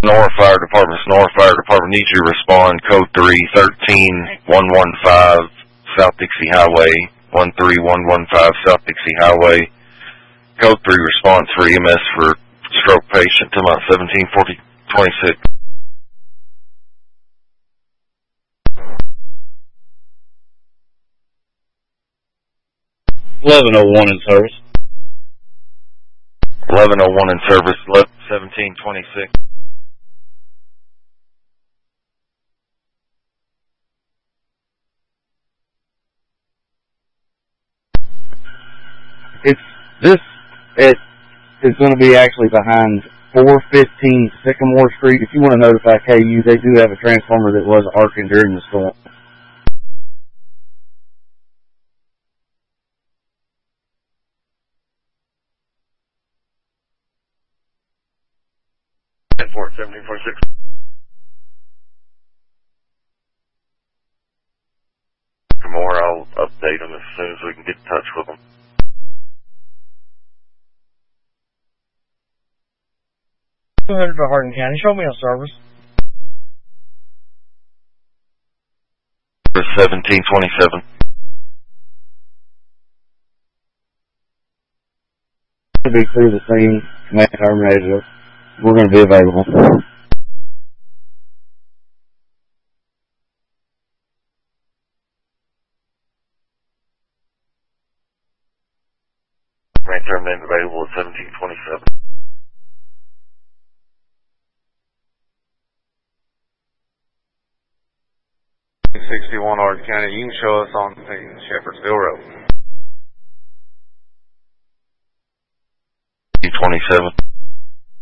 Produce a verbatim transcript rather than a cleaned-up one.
Sonora Fire Department, Sonora Fire Department needs you to respond. Code three, thirteen one one five, South Dixie Highway, one three one one five, South Dixie Highway. Code three response for E M S for stroke patient to about seventeen forty twenty-six. eleven oh one in service. eleven oh one in service, seventeen twenty-six. It's this. It is going to be actually behind four fifteen Sycamore Street. If you want to notify K U, they do have a transformer that was arcing during the storm. seventeen forty-six. For more, I'll update them as soon as we can get in touch with them. two hundred to Hardin County. Show me a service. seventeen twenty-seven. To be through the scene, command terminated. We're going to be available. Command terminated available at seventeen twenty-seven. sixty-one Hardin County, you can show us on Shepherdsville Road. twenty-seven.